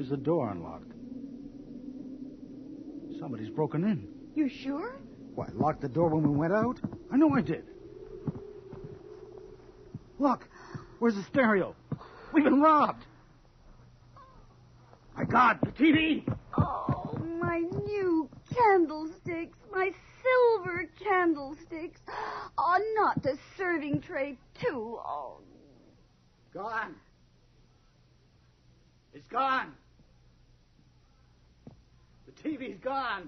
is the door unlocked? Somebody's broken in. You sure? What, locked the door when we went out? I know I did. Look, where's the stereo? We've been robbed. My God, the TV! Oh, my new candlesticks. My silver candlesticks. Oh, not the serving tray, too. Oh. Gone. It's gone. The TV's gone.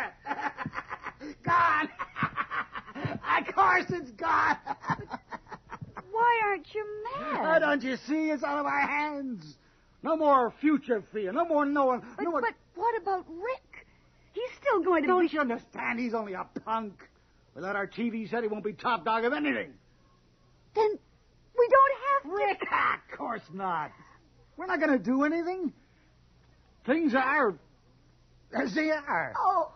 Gone. Of course it's gone. Why aren't you mad? Oh, don't you see? It's out of our hands. No more future fear. No more knowing. But what about Rick? He's still going to Don't you understand? He's only a punk. Without our TV set, he won't be top dog of anything. Then we don't have to... Rick? Of course not. We're not going to do anything. Things are as they are. Oh,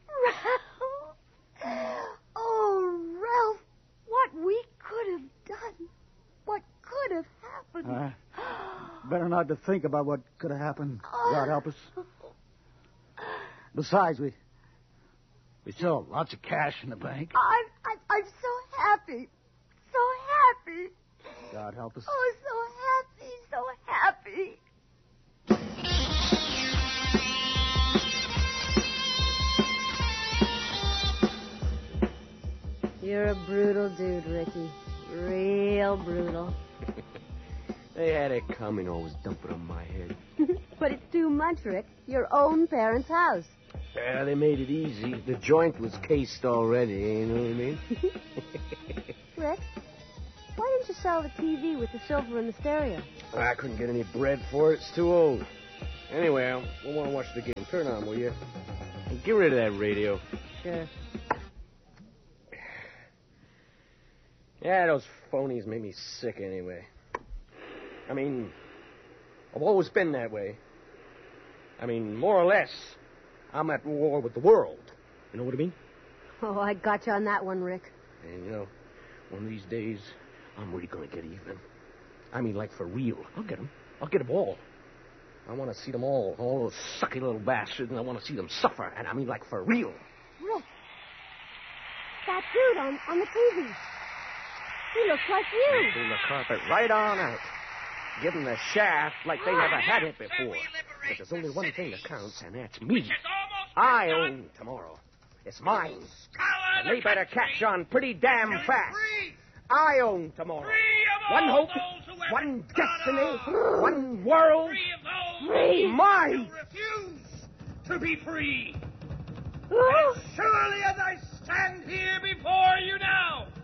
Ralph. Oh, Ralph. What we could have done. What could have happened. Better not to think about what could have happened. God help us. Besides, we still have lots of cash in the bank. I'm so happy. So happy. God help us. Oh, so happy. You're a brutal dude, Ricky. Real brutal. They had it coming, always dumping on my head. But it's too much, Rick. Your own parents' house. Yeah, they made it easy. The joint was cased already, you know what I mean? Rick, why didn't you sell the TV with the silver and the stereo? I couldn't get any bread for it. It's too old. Anyway, we'll want to watch the game. Turn on, will you? And get rid of that radio. Sure. Yeah, those phonies make me sick anyway. I mean, I've always been that way. I mean, more or less, I'm at war with the world. You know what I mean? Oh, I got you on that one, Rick. And, you know, one of these days, I'm really going to get even. I mean, like, for real. I'll get them. I'll get them all. I want to see them all those sucky little bastards, and I want to see them suffer. And I mean, like, for real. Rick, that dude on the TV. He looks like you. Pull the carpet right on out. Give them the shaft like they never had it before. But there's only one thing that counts, and that's me. I own tomorrow. It's mine. And they better catch on pretty damn fast. I own tomorrow. One hope, one destiny, one world. Free. Mine. Refuse to be free. As surely as I stand here before you now,